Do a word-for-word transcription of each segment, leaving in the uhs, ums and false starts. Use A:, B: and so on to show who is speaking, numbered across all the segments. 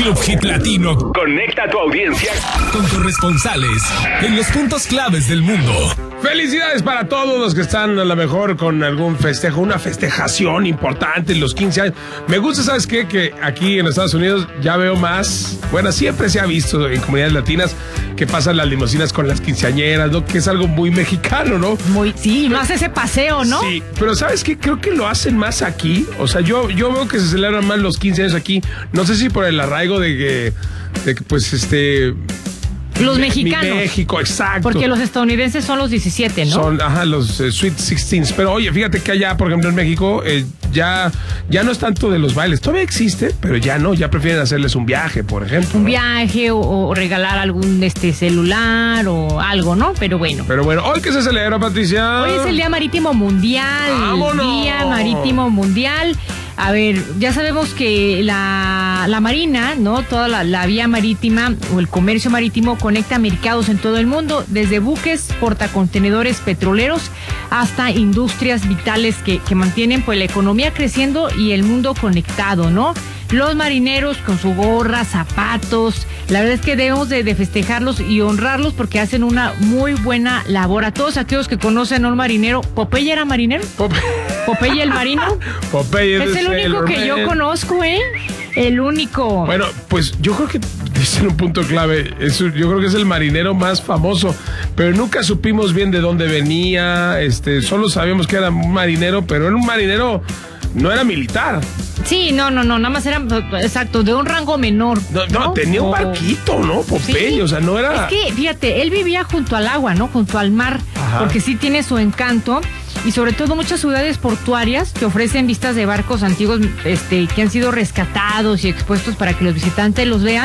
A: Club Hit Latino
B: conecta a tu audiencia
A: con corresponsales en los puntos claves del mundo.
C: Felicidades para todos los que están a lo mejor con algún festejo, una festejación importante en los quince años. Me gusta, ¿sabes qué? Que aquí en Estados Unidos ya veo más, bueno, siempre se ha visto en comunidades latinas que pasan las limusinas con las quinceañeras, ¿no? Que es algo muy mexicano, ¿no?
D: Muy, sí, más ese paseo, ¿no?
C: Sí, pero ¿sabes qué? Creo que lo hacen más aquí. O sea, yo, yo veo que se celebran más los quince años aquí. No sé si por el arraigo de que, de que pues, este...
D: Los
C: mi,
D: mexicanos.
C: Mi México, exacto.
D: Porque los estadounidenses son los diecisiete, ¿no?
C: Son, ajá, los eh, Sweet Sixteens. Pero oye, fíjate que allá, por ejemplo, en México, eh, ya, ya no es tanto de los bailes. Todavía existe, pero ya no. Ya prefieren hacerles un viaje, por ejemplo.
D: Un
C: ¿no?
D: viaje o, o regalar algún este celular o algo, ¿no? Pero bueno.
C: Pero bueno, ¿hoy qué se celebra, Patricia?
D: Hoy es el Día Marítimo Mundial.
C: ¡Vámonos!
D: Día Marítimo Mundial. A ver, ya sabemos que la, la marina, ¿no? Toda la, la vía marítima o el comercio marítimo conecta mercados en todo el mundo, desde buques, portacontenedores petroleros hasta industrias vitales que, que mantienen pues la economía creciendo y el mundo conectado, ¿no? Los marineros con su gorra, zapatos, la verdad es que debemos de, de festejarlos y honrarlos porque hacen una muy buena labor. A todos aquellos que conocen a un marinero, ¿Popeye era marinero?
C: Pop-
D: ¿Popeye el marino?
C: Popeye
D: Es el único que yo conozco, ¿eh? El único.
C: Bueno, pues yo creo que dicen un punto clave. Eso, yo creo que es el marinero más famoso, pero nunca supimos bien de dónde venía. Este, solo sabíamos que era un marinero, pero era un marinero, no era militar.
D: Sí, no, no, no, nada más era, exacto, de un rango menor.
C: No, no,
D: ¿no?
C: tenía un
D: O-
C: barquito, ¿no? Popeye,
D: Sí.
C: o sea, no era...
D: Es que, fíjate, él vivía junto al agua, ¿no? Junto al mar,
C: Ajá.
D: porque sí tiene su encanto. Y sobre todo muchas ciudades portuarias que ofrecen vistas de barcos antiguos este, que han sido rescatados y expuestos para que los visitantes los vean.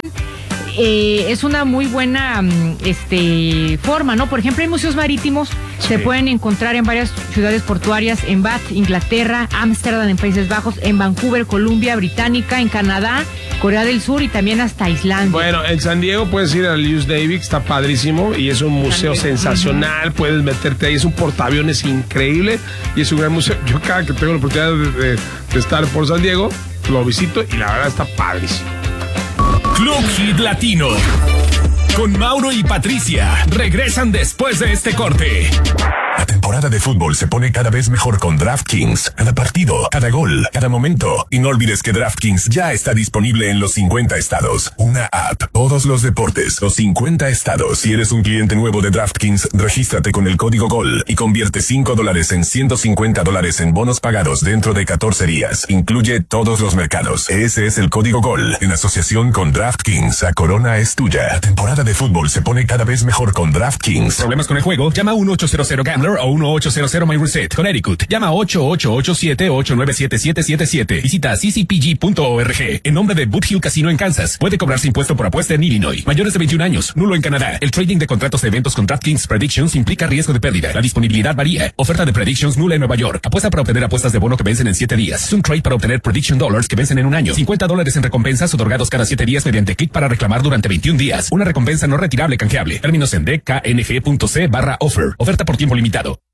D: Eh, es una muy buena mm, este, forma, ¿no? Por ejemplo, hay museos marítimos,
C: Sí.
D: se pueden encontrar en varias ciudades portuarias, en Bath, Inglaterra, Ámsterdam, en Países Bajos, en Vancouver, Columbia Británica, en Canadá, Corea del Sur y también hasta Islandia.
C: Bueno, en San Diego puedes ir al U S Navy, que está padrísimo, y es un museo
D: También.
C: sensacional, puedes meterte ahí, es un portaaviones increíble, y es un gran museo. Yo cada que tengo la oportunidad de, de- de estar por San Diego, lo visito y la verdad está padrísimo.
A: Club Hit Latino con Mauro y Patricia regresan después de este corte.
B: La temporada de fútbol se pone cada vez mejor con DraftKings. Cada partido, cada gol, cada momento. Y no olvides que DraftKings ya está disponible en los cincuenta estados. Una app, todos los deportes, los cincuenta estados. Si eres un cliente nuevo de DraftKings, regístrate con el código GOL y convierte cinco dólares en ciento cincuenta dólares en bonos pagados dentro de catorce días. Incluye todos los mercados. Ese es el código GOL. En asociación con DraftKings, la corona es tuya. La temporada de fútbol se pone cada vez mejor con DraftKings.
A: ¿Problemas con el juego? Llama a uno ocho cero cero Gambler o uno ocho cero cero My Reset. Connecticut. Llama a ocho ocho ocho siete ocho nueve siete siete siete siete. Visita c c p g punto org. En nombre de Boot Hill Casino en Kansas. Puede cobrarse impuesto por apuesta en Illinois. Mayores de veintiún años. Nulo en Canadá. El trading de contratos de eventos con DraftKings Predictions implica riesgo de pérdida. La disponibilidad varía. Oferta de Predictions nula en Nueva York. Apuesta para obtener apuestas de bono que vencen en siete días. Es un trade para obtener Prediction Dollars que vencen en un año. cincuenta dólares en recompensas otorgados cada siete días mediante clic para reclamar durante veintiún días. Una recompensa no retirable canjeable. Términos en d k n g punto c barra offer. Oferta por tiempo limitado.